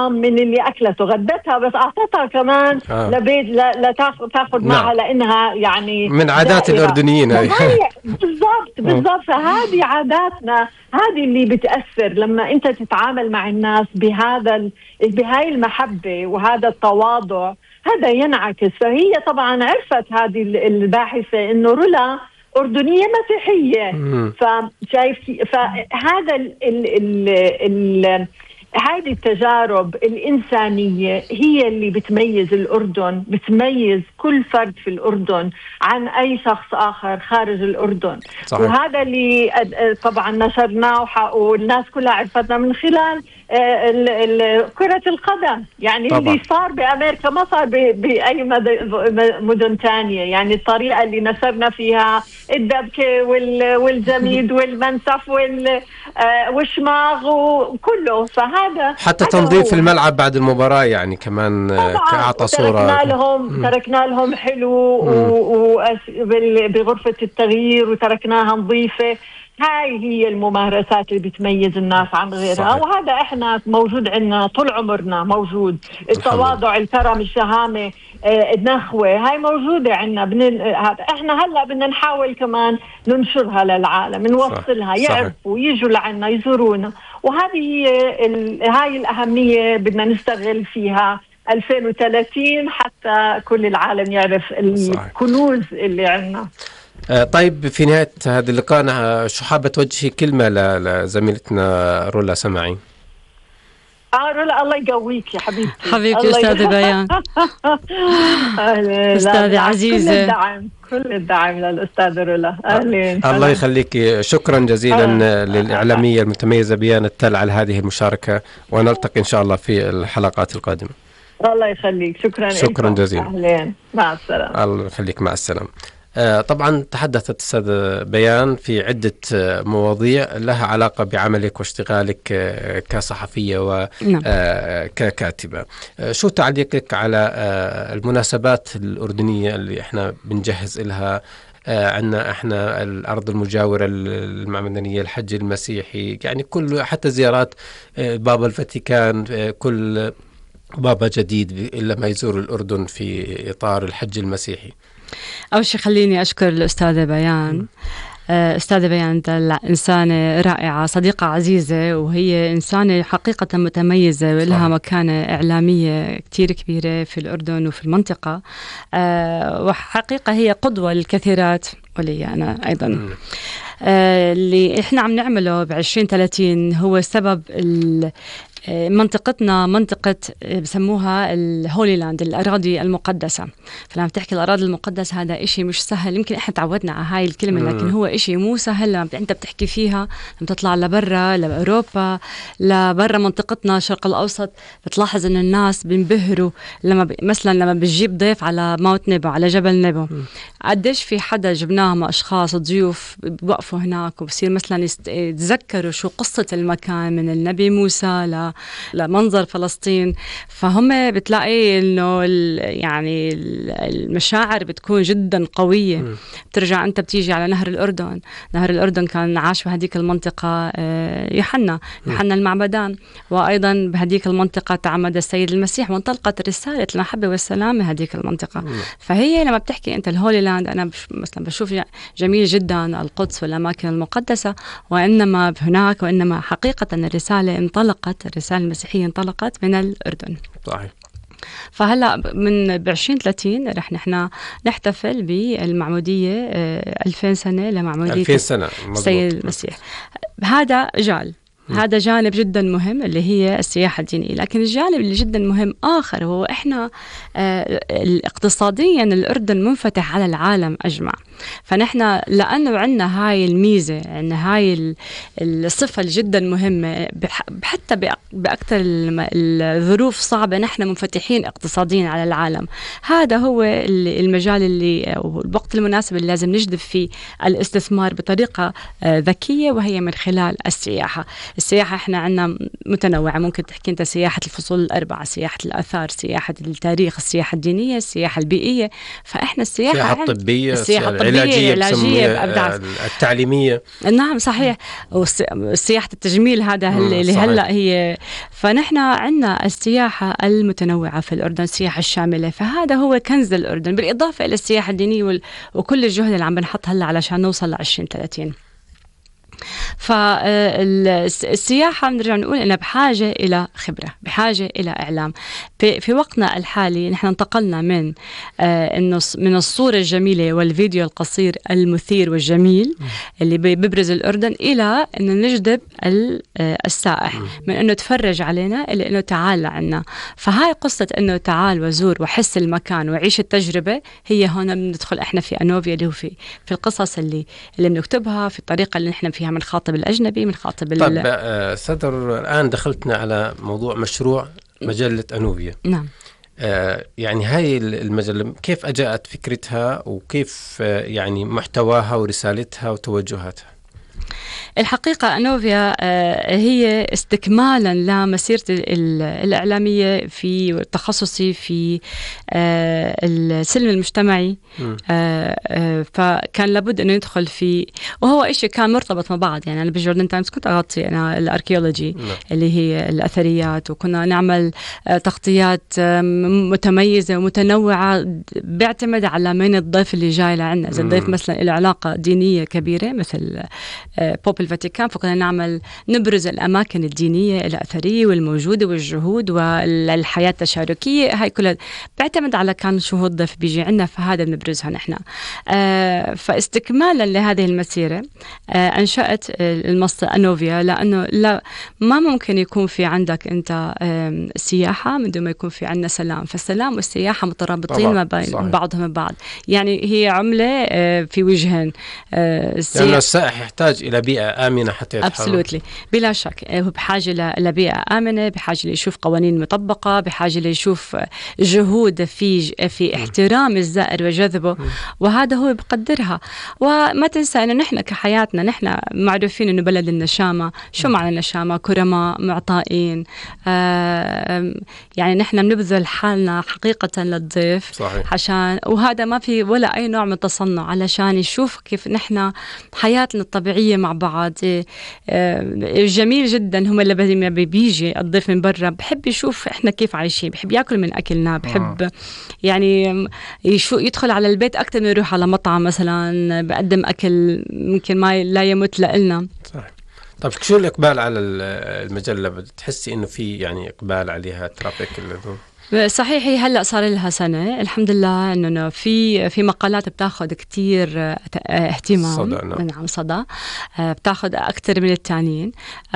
من اللي أكلته غدتها، بس أعطتها كمان لبيت لا تاخذ معها لأنها يعني من عادات الأردنيين. بالضبط. فهذه عاداتنا، هذه اللي بتأثر لما أنت تتعامل مع الناس بهاي المحبة وهذا التواضع، هذا ينعكس. فهي طبعا عرفت هذه الباحثة إنه رولا أردنية مسيحية. فشايف فهذا هذه التجارب الإنسانية هي اللي بتميز الأردن، بتميز كل فرد في الأردن عن أي شخص آخر خارج الأردن. صحيح. وهذا اللي طبعا نشرناه والناس كلها عرفتنا من خلال كرة القدم. يعني طبعا. اللي صار بأمريكا ما صار بأي مدن تانية. يعني الطريقة اللي نشرنا فيها الدبكة والجميد والمنسف والشماغ وكله. فهذا حتى تنظيف الملعب بعد المباراة يعني كمان كأعطى صورة. تركنا لهم حلو بغرفة التغيير وتركناها نظيفة. هاي هي الممارسات اللي بتميز الناس عن غيرها. صحيح. وهذا احنا موجود عندنا طول عمرنا، موجود التواضع، الكرم، الشهامة، النخوة، هاي موجودة عندنا. احنا هلا بدنا نحاول كمان ننشرها للعالم، نوصلها، يعرفوا، يجوا لعنا، يزورونا. وهذه هاي الأهمية بدنا نستغل فيها 2030 حتى كل العالم يعرف الكنوز اللي عندنا. طيب، في نهاية هذا اللقاء شو حابة توجهي كلمة لزميلتنا رولا سماعين؟ رولا الله يقويك يا حبيبتي أستاذة بيان. أستاذة عزيزة، كل الدعم للأستاذة رولا. أهلين. الله يخليك. شكرا جزيلا للإعلامية المتميزة بيان التل على هذه المشاركة، ونلتقي إن شاء الله في الحلقات القادمة. الله يخليك. شكرا جزيلا. أهلين، مع السلامة. الله يخليك، مع السلامة. طبعا تحدثت السادة بيان في عدة مواضيع لها علاقة بعملك واشتغالك كصحفية وككاتبة. شو تعليقك على المناسبات الأردنية اللي احنا بنجهز لها؟ عندنا احنا الأرض المجاورة المعمدانية، الحج المسيحي، يعني كل حتى زيارات بابا الفاتيكان، كل بابا جديد لما يزور الأردن في إطار الحج المسيحي. أول شيء خليني أشكر الأستاذة بيان. أستاذة بيان إنسانة رائعة، صديقة عزيزة، وهي إنسانة حقيقة متميزة ولها مكانة إعلامية كتير كبيرة في الأردن وفي المنطقة. وحقيقة هي قدوة للكثيرات ولي أنا أيضا. اللي إحنا عم نعمله ب2030 هو سبب منطقتنا منطقة بسموها الهولي لاند، الأراضي المقدسة. فلما بتحكي الأراضي المقدسة هذا إشي مش سهل، يمكن إحنا تعودنا على هاي الكلمة، لكن هو إشي مو سهل. لما أنت بتحكي فيها، لما تطلع لبرا، لأوروبا، لبرا منطقتنا الشرق الأوسط، بتلاحظ إن الناس بينبهروا مثلا لما بتجيب ضيف على موت نبو، على جبل نبو، قديش في حدا جبناهم أشخاص ضيوف بوقفوا هناك وبصير مثلا يتذكروا شو قصة المكان من النبي موسى لمنظر فلسطين. فهم بتلاقي إنه يعني المشاعر بتكون جدا قوية. بترجع أنت بتيجي على نهر الأردن. نهر الأردن كان عاش بهديك المنطقة يوحنا المعمدان، وأيضا بهديك المنطقة تعمد السيد المسيح، وانطلقت رسالة المحبة والسلام هديك المنطقة. فهي لما بتحكي أنت الهولي لاند، أنا مثلا بشوف جميل جدا القدس والأماكن المقدسة، وإنما هناك وإنما حقيقة الرسالة انطلقت، الرسالة المسيحية انطلقت من الأردن. صحيح. فهلا من ب2030 رح نحن نحتفل بالمعمودية 2000 سنة لمعمودية 2000 سنة السيد المسيح. هذا جانب جدا مهم اللي هي السياحة الدينية. لكن الجانب اللي جدا مهم آخر هو إحنا اقتصاديا الأردن منفتح على العالم أجمع. فنحن لأنه عندنا هاي الميزة، عندنا هاي الصفة جدا مهمة، حتى بأكثر الظروف صعبة نحن منفتحين اقتصاديا على العالم. هذا هو المجال اللي والوقت المناسب اللي لازم نجذب فيه الاستثمار بطريقة ذكية، وهي من خلال السياحة. السياحة احنا عندنا متنوعة، ممكن تحكي انت سياحة الفصول الأربعة، سياحة الآثار، سياحة التاريخ، السياحة الدينية، السياحة البيئية. فاحنا السياحة الطبية، السياحة الطبية العلاجية التعليمية. نعم صحيح. وسياحة التجميل هذا اللي هلأ هي. فنحن عندنا السياحة المتنوعة في الأردن، السياحة الشاملة، فهذا هو كنز الأردن، بالإضافة إلى السياحة الدينية وكل الجهد اللي عم بنحط هلأ علشان نوصل ل 2030. فالسياحة بنرجع نقول إنها بحاجة إلى خبرة، بحاجة إلى إعلام. في وقتنا الحالي نحن انتقلنا من الصورة الجميلة والفيديو القصير المثير والجميل اللي بيبرز الأردن إلى إنه نجذب السائح من إنه تفرج علينا إلى إنه تعال لعنا. فهاي قصة إنه تعال وزور وحس المكان وعيش التجربة، هي هون بندخل إحنا في أنوفيا، اللي هو في القصص اللي بنكتبها، في الطريقة اللي نحن فيها بنخاطب الأجنبي، بنخاطب طب صدر الآن دخلتنا على موضوع مشروع مجلة أنوفيا. نعم. يعني هاي المجلة كيف أجاءت فكرتها، وكيف يعني محتواها ورسالتها وتوجهاتها؟ الحقيقة أنوفيا هي استكمالا لمسيرتي الإعلامية في تخصصي في السلم المجتمعي. فكان لابد أنه يدخل في، وهو إشي كان مرتبط مع بعض. يعني أنا بجوردن تايمز كنت أغطي أنا الأركيولوجي اللي هي الأثريات، وكنا نعمل تغطيات متميزة ومتنوعة بيعتمد على من الضيف اللي جاي لعنا. إذا الضيف مثلا له علاقة دينية كبيرة مثل بوب الفاتيكان، فكنا نبرز الأماكن الدينية الأثرية والموجودة والجهود والحياة التشاركية. هاي كلها بيعتمد على كان شو الضيف بيجي عنا، فهذا بنبرزها نحن. فاستكمالا لهذه المسيرة أنشأت المنصة أنوفيا، لأنه ما ممكن يكون في عندك أنت سياحة من دون ما يكون في عنا سلام. فالسلام والسياحة مترابطين ما بين بعضهم البعض. يعني هي عملة في وجهين. لأن السائح يحتاج إلى بيئة آمنة حتى يتحرك. أبسولوتلي، بلا شك هو بحاجة لبيئة آمنة، بحاجة ليشوف قوانين مطبقة، بحاجة ليشوف جهود في احترام الزائر وجذبه، وهذا هو بقدرها. وما تنسى إنه نحن كحياتنا نحن معروفين إنه بلد النشامة. شو معنى النشامة؟ كرماء، معطائين. يعني نحن بنبذل حالنا حقيقة للضيف. صحيح. عشان وهذا ما في ولا أي نوع من التصنع، علشان يشوف كيف نحن حياتنا الطبيعية مع بعض. جميل جدا. هم اللي بيجي الضيف من برا بحب يشوف إحنا كيف عايشين، بحب يأكل من أكلنا، بحب يعني يدخل على البيت أكتر من يروح على مطعم مثلا بقدم أكل ممكن ما لا يمت لنا. صحيح. طيب شو الإقبال على المجلة؟ بتحسي إنه في يعني إقبال عليها ترافيك؟ صحيح. هي هلأ صار لها سنة الحمد لله إنه في مقالات بتاخد كتير اهتمام. صدى. نعم صدى. بتاخد أكتر من التانيين.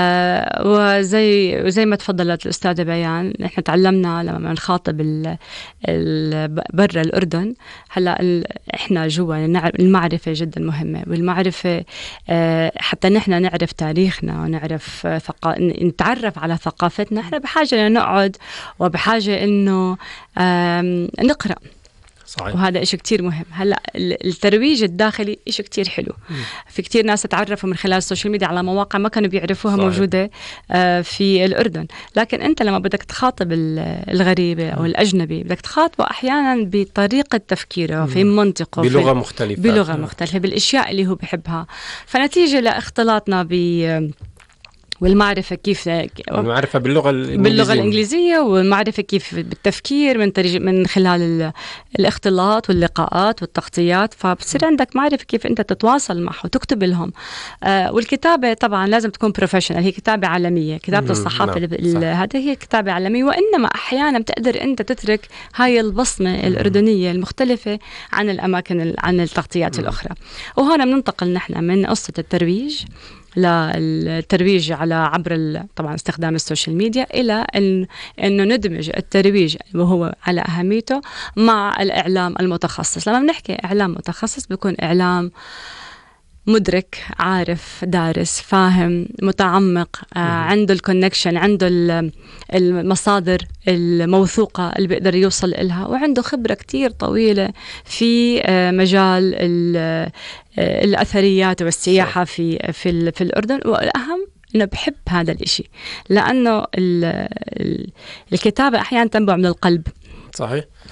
وزي ما تفضلت الأستاذة بيان، نحن تعلمنا لما نخاطب برا الأردن. هلأ إحنا جوا المعرفة جدا مهمة، والمعرفة حتى نحن نعرف تاريخنا ونعرف نتعرف على ثقافتنا. إحنا بحاجة نقعد وبحاجة إنه نقرأ. صحيح. وهذا إشي كتير مهم. هلأ الترويج الداخلي إشي كتير حلو. في كتير ناس تعرفوا من خلال السوشيال ميديا على مواقع ما كانوا بيعرفوها. صحيح. موجودة في الأردن. لكن أنت لما بدك تخاطب الغريبة أو الأجنبي بدك تخاطبه أحيانا بطريقة تفكيره، في منطقه، بلغة مختلفة، بالأشياء اللي هو بحبها. فنتيجة لاختلاطنا والمعرفة كيف المعرفة باللغة الإنجليزية، والمعرفة كيف بالتفكير من خلال الاختلاط واللقاءات والتغطيات. فبصير عندك معرفة كيف أنت تتواصل معه وتكتب لهم. والكتابة طبعا لازم تكون بروفيشنال. هي كتابة عالمية. كتابة الصحافة هذه هي كتابة عالمية. وإنما أحيانا بتقدر أنت تترك هاي البصمة الأردنية المختلفة عن الأماكن عن التغطيات الأخرى. وهنا بننتقل نحن من قصة الترويج للترويج على عبر طبعا استخدام السوشيال ميديا، إلى إنه ندمج الترويج وهو على أهميته مع الإعلام المتخصص. لما بنحكي إعلام متخصص بيكون إعلام مدرك، عارف، دارس، فاهم، متعمق، عنده الكونكشن، عنده المصادر الموثوقة اللي بيقدر يوصل لها، وعنده خبرة كتير طويلة في مجال الأثريات والسياحة في الأردن. والأهم إنه بحب هذا الإشي، لأنه الكتابة أحيانا تنبع من القلب. صحيح.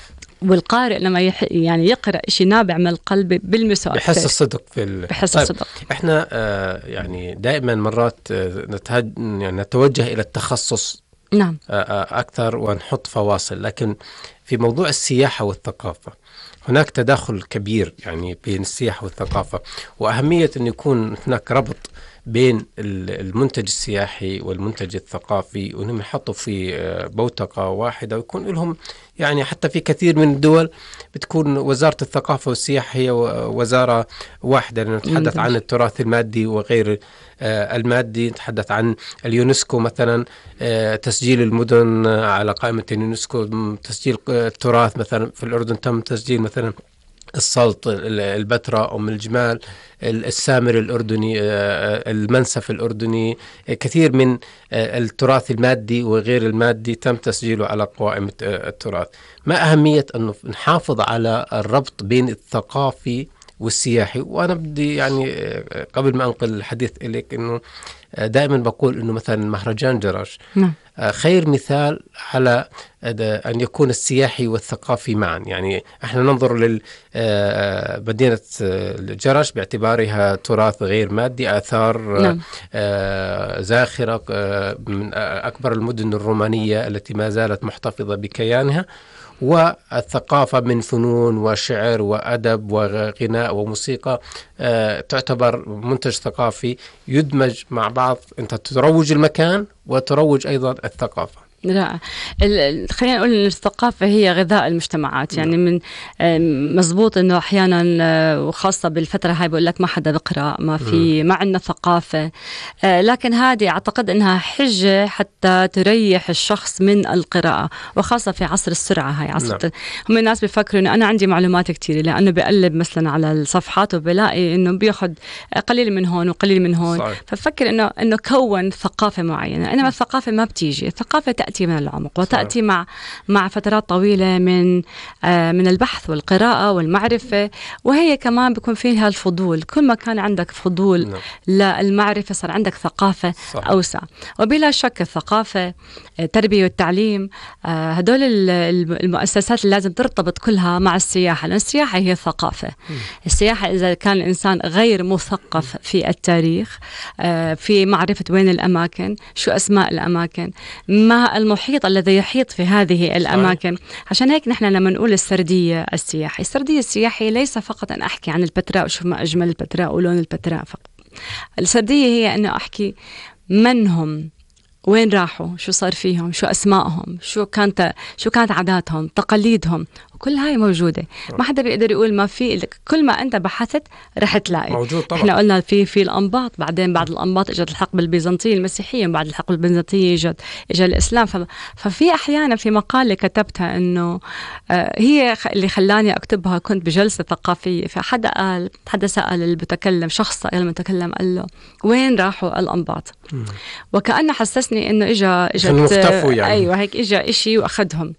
والقارئ لما يعني يقرأ شيء نابع من القلب بلمسه أكثر، بحس الصدق بحس الصدق. احنا يعني دائما مرات نتوجه إلى التخصص نعم أكثر ونحط فواصل، لكن في موضوع السياحة والثقافة هناك تداخل كبير يعني بين السياحة والثقافة، وأهمية أن يكون هناك ربط بين المنتج السياحي والمنتج الثقافي، وأنهم يحطوا في بوتقة واحدة ويكون لهم يعني حتى في كثير من الدول بتكون وزارة الثقافة والسياحة هي وزارة واحدة، لأنه نتحدث عن التراث المادي وغير المادي. نتحدث عن اليونسكو مثلا، تسجيل المدن على قائمة اليونسكو، تسجيل التراث مثلا في الأردن تم تسجيل مثلا السلط، البتراء، أم الجمال، السامر الأردني، المنسف الأردني، كثير من التراث المادي وغير المادي تم تسجيله على قائمة التراث. ما أهمية أنه نحافظ على الربط بين الثقافي والسياحي؟ وأنا بدي يعني قبل ما أنقل الحديث إليك أنه دائما بقول أنه مثلا مهرجان جرش خير مثال على أن يكون السياحي والثقافي معا. يعني احنا ننظر لمدينة جرش باعتبارها تراث غير مادي، آثار زاخرة، من أكبر المدن الرومانية التي ما زالت محتفظة بكيانها، والثقافة من فنون وشعر وأدب وغناء وموسيقى تعتبر منتج ثقافي يدمج مع بعض. أنت تروج المكان وتروج أيضا الثقافة. لا خلينا نقول ان الثقافه هي غذاء المجتمعات. يعني من مزبوط انه احيانا وخاصه بالفتره هاي بقول لك ما حدا بقرا، ما عندنا ثقافه، لكن هذه اعتقد انها حجه حتى تريح الشخص من القراءه، وخاصه في عصر السرعه هاي عصر. هم الناس بيفكروا انه انا عندي معلومات كثيره، لانه بقلب مثلا على الصفحات وبلاقي انه بياخذ قليل من هون وقليل من هون، صحيح. ففكر انه كون ثقافه معينه، انما الثقافه ما بتيجي. الثقافه تأتي من العمق، وتأتي مع فترات طويلة من البحث والقراءة والمعرفة، وهي كمان بيكون فيها الفضول. كل ما كان عندك فضول للمعرفة صار عندك ثقافة أوسع. وبلا شك الثقافة، التربية والتعليم، هدول المؤسسات اللي لازم ترتبط كلها مع السياحة، لأن السياحة هي ثقافة. السياحة إذا كان الإنسان غير مثقف في التاريخ، في معرفة وين الأماكن، شو أسماء الأماكن، ما المحيط الذي يحيط في هذه الأماكن. عشان هيك نحن لما نقول السردية السياحية ليس فقط أن أحكي عن البتراء وشوف ما أجمل البتراء ولون البتراء فقط. السردية هي أنه أحكي من هم، وين راحوا، شو صار فيهم، شو أسمائهم، شو كانت عاداتهم، تقاليدهم، كل هاي موجودة. ما حدا بيقدر يقول ما في. كل ما أنت بحثت رح تلاقي موجود طبعا. احنا قلنا في الأنباط، بعدين بعد الأنباط اجت الحقبة البيزنطية المسيحية، بعد الحقبة البيزنطية اجى الإسلام. ففي أحيانا في مقالة كتبتها إنه هي اللي خلاني أكتبها، كنت بجلسة ثقافية، حدا سأل المتكلم، شخص سأل المتكلم قال له وين راحوا الأنباط؟ وكأنه حسسني إنه إجت يعني. أيوة هيك إجا إشي وأخذهم.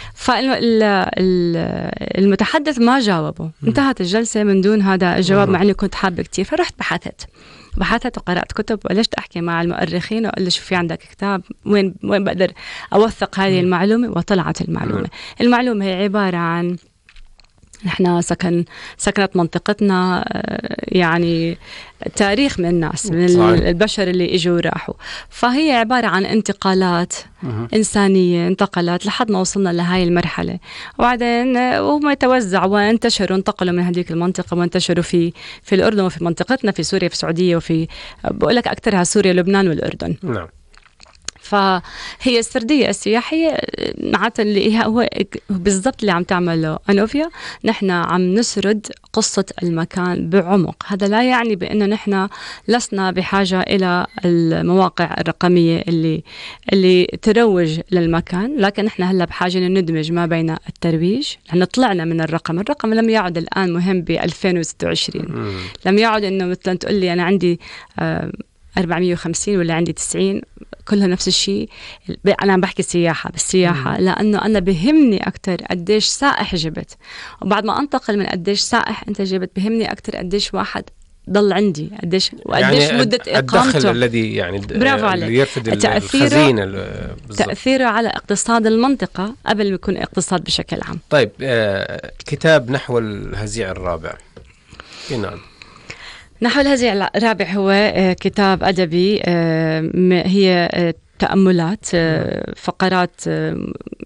فالمتحدث ما جاوبه، انتهت الجلسة من دون هذا الجواب، مع أني كنت حابة كتير. فرحت بحثت وقرأت كتب، ولشت أحكي مع المؤرخين وقال لي شو في عندك كتاب وين بقدر أوثق هذه المعلومة. وطلعت المعلومة هي عبارة عن نحن سكنت منطقتنا يعني تاريخ من الناس، من البشر اللي اجوا وراحوا. فهي عبارة عن انتقالات إنسانية، انتقلت لحد ما وصلنا لهاي المرحلة، وبعدين هم يتوزعوا وانتشروا، انتقلوا من هذيك المنطقة وانتشروا في الأردن وفي منطقتنا، في سوريا، في السعودية، وفي بقول لك أكثرها سوريا، لبنان، والأردن. نعم. فهي السردية السياحية معناتها اللي هو بالضبط اللي عم تعمله أنوفيا. نحن عم نسرد قصة المكان بعمق. هذا لا يعني بأنه نحن لسنا بحاجة إلى المواقع الرقمية اللي تروج للمكان، لكن نحن هلا بحاجة أن ندمج ما بين الترويج. نحن طلعنا من الرقم لم يعد الآن مهم ب 2026. لم يعد أنه مثلا تقول لي أنا عندي 450 ولا عندي 90 كلها نفس الشيء. أنا عم بحكي بالسياحة لأنه أنا بهمني أكتر قديش سائح جبت، وبعد ما أنتقل من قديش سائح أنت جبت بهمني أكتر قديش واحد ضل عندي، قديش يعني مدة إقامته، الدخل الذي يعني برافو عليك، يرفد الخزينة تأثيره على اقتصاد المنطقة قبل ما يكون اقتصاد بشكل عام. طيب كتاب نحو الهزيع الرابع، نعم. نحو الهزيع الرابع هو كتاب أدبي، هي تأملات، فقرات